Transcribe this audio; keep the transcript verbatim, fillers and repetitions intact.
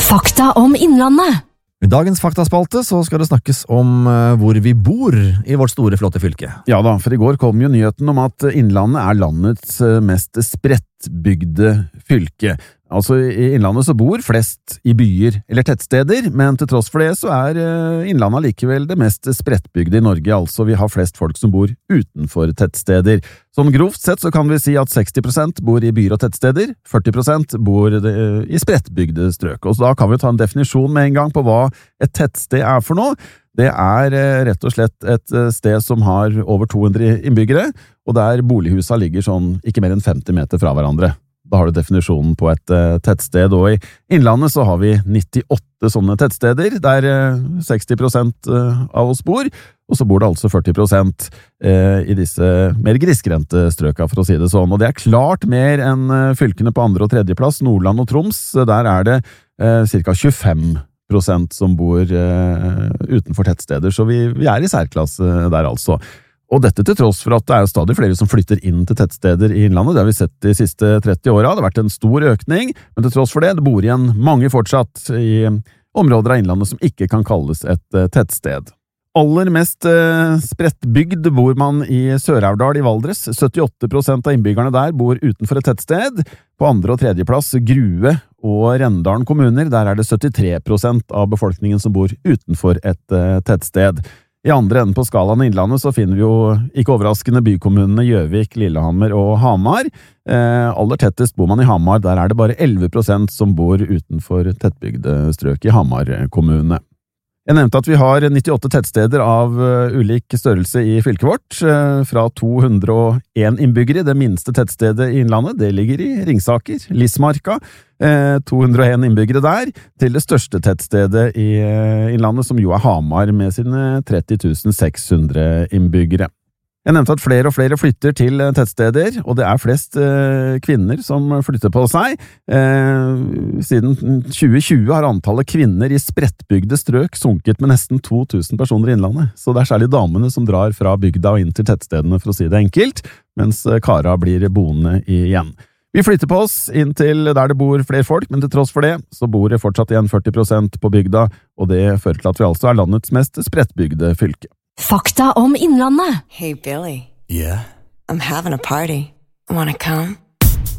Fakta om Innlandet. I dagens faktaspalte så skal det snakkes om uh, hvor vi bor i vårt store, flotte fylke. Ja da, for i går kom jo nyheten om at Innlandet er landets mest sprettbygde fylke. Altså i Innlandet så bor flest i byer eller tettsteder, men til tross for det så er Innlandet likevel det mest sprettbygde i Norge, altså vi har flest folk som bor utenfor tettsteder. Sånn grovt sett så kan vi si at seksti prosent bor i byer og tettsteder, førti prosent bor i sprettbygde strøk. Og så da kan vi ta en definisjon med en gang på hva et tettsted er for noe. Det er rett og slett et sted som har over to hundre innbyggere, og der bolighusa ligger sånn ikke mer enn femti meter fra hverandre. Da har du definisjonen på et uh, tettsted, og i Innlandet så har vi nittiåtte sånne tettsteder, der uh, seksti prosent uh, av oss bor, og så bor det altså førti prosent uh, i disse mer grisgrendte strøka, for å si det sånn. Og det er klart mer enn uh, fylkene på andre- og tredjeplass, Nordland og Troms. Der er det uh, ca. tjuefem prosent som bor uh, utenfor tettsteder, så vi, vi er i særklasse der altså. Og dette til tross for at det er stadig flere som flytter inn til tettsteder i Innlandet. Det har vi sett de siste tretti åra. Det har vært en stor økning, men til tross for det, det bor igjen mange fortsatt i områder av Innlandet som ikke kan kalles et tettsted. Aller mest sprettbygd bor man i Sør-Aurdal i Valdres. syttiåtte prosent av innbyggerne der bor utenfor et tettsted. På andre- og tredjeplass Grue og Rendalen kommuner. Der er det syttitre prosent av befolkningen som bor utenfor et tettsted. I andre enden på skalaen i Innlandet så finner vi jo ikke overraskende bykommunene Gjøvik, Lillehammer og Hamar. Eh, aller tettest bor man i Hamar, der er det bare elleve prosent som bor utenfor tettbygde strøk i Hamar kommune. Jeg nevnte at vi har nittiåtte tettsteder av uh, ulik størrelse i fylket vårt, uh, fra to hundre og én innbyggere. Det minste tettstedet i Innlandet, det ligger i Ringsaker, Lismarka, uh, to hundre og én innbyggere der, til det største tettstedet i uh, Innlandet, som jo er Hamar, med sine tretti tusen seks hundre innbyggere. Jeg nevnte at flere og flere flytter til tettsteder, og det er flest eh, kvinner som flytter på seg. Eh, siden tjue tjue har antallet kvinner i sprettbygde strøk sunket med nesten to tusen personer i Innlandet, så det er særlig damene som drar fra bygda og inn til tettstedene, for å si det enkelt, mens kara blir boende igjen. Vi flytter på oss inn til der det bor flere folk, men til tross for det så bor det fortsatt igjen førti prosent på bygda, og det fører til at vi altså er landets mest sprettbygde fylke. Fakta om Innlandet. Hey, Billy. Yeah? I'm having a party. Wanna come?